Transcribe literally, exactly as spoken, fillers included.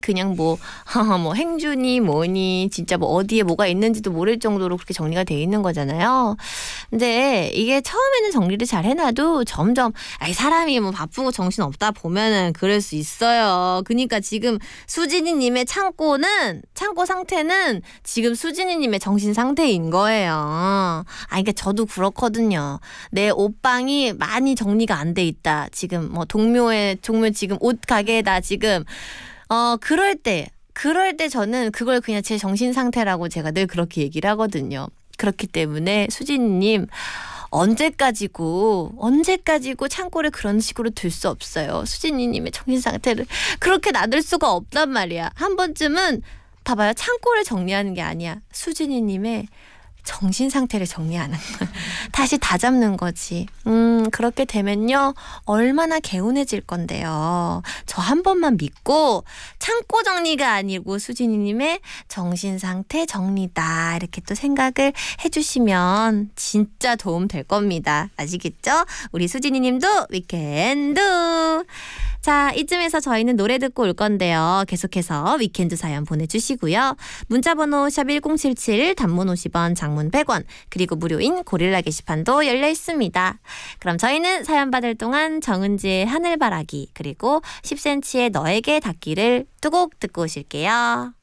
그냥 뭐, 뭐 행주니 뭐니 진짜 뭐 어디에 뭐가 있는지도 모를 정도로 그렇게 정리가 돼 있는 거잖아요. 근데 이게 처음에는 정리를 잘 해놔도 점점 아이 사람이 뭐 바쁘고 정신 없다 보면은 그럴 수 있어요. 그러니까 지금 수진이님의 창고는 창고 상태는 지금 수진이님의 정신 상태인 거예요. 아, 그러니까 저도 그렇거든요. 내 옷방이 많이 정리가 안 돼 있다. 지금 뭐 동묘에 동묘 지금 옷 가게에다 지금. 어, 그럴 때, 그럴 때 저는 그걸 그냥 제 정신 상태라고 제가 늘 그렇게 얘기를 하거든요. 그렇기 때문에 수진님, 언제까지고, 언제까지고 창고를 그런 식으로 둘 수 없어요. 수진이님의 정신 상태를 그렇게 놔둘 수가 없단 말이야. 한 번쯤은, 봐봐요. 창고를 정리하는 게 아니야. 수진이님의 정신 상태를 정리하는 거. 다시 다잡는 거지. 음, 그렇게 되면요. 얼마나 개운해질 건데요. 저 한 번만 믿고 창고 정리가 아니고 수진이님의 정신 상태 정리다. 이렇게 또 생각을 해주시면 진짜 도움 될 겁니다. 아시겠죠? 우리 수진이님도 위켄드. 자, 이쯤에서 저희는 노래 듣고 올 건데요. 계속해서 위켄드 사연 보내주시고요. 문자번호 샵 일공칠칠, 단문 오십 원, 장문 백 원, 그리고 무료인 고릴라 게시판도 열려 있습니다. 그럼 저희는 사연 받을 동안 정은지의 하늘바라기, 그리고 십 센티미터의 너에게 닿기를 두 곡 듣고 오실게요.